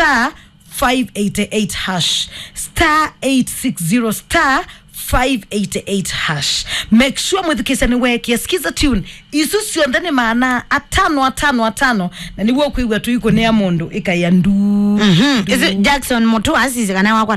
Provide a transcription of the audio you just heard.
star 588 hash star 860 star 588 hash. Make sure mwithikisa ni weki skiza tune isu siondane maana atano na ni woku iwa tu yuko nea mondo ika yandu Is it Jackson Moto asize kana wakwa